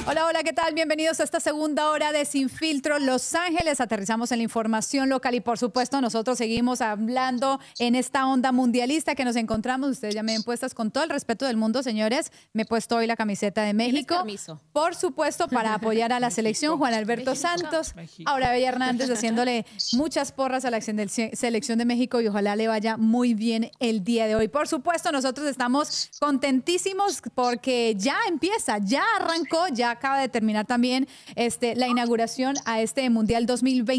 Hola, hola, ¿qué tal? Bienvenidos a esta segunda hora de Sin Filtro Los Ángeles. Aterrizamos en la información local y, por supuesto, nosotros seguimos hablando en esta onda mundialista que nos encontramos. Ustedes ya me ven puestas con todo el respeto del mundo, señores. Me he puesto hoy la camiseta de México. Permiso. Por supuesto, para apoyar a la selección. Juan Alberto Santos, Aura Bella Hernández haciéndole muchas porras a la selección de México y ojalá le vaya muy bien el día de hoy. Por supuesto, nosotros estamos contentísimos porque ya empieza, ya arrancó, ya acaba de terminar también la inauguración a este Mundial 2020.